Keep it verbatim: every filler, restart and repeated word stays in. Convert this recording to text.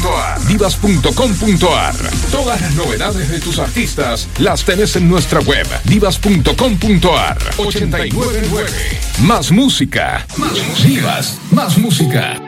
punto a r. Divas punto com punto a r. Todas las novedades de tus artistas las tenés en nuestra web divas punto com punto a r. ochenta y nueve nueve. Más música, más música. Divas, más música.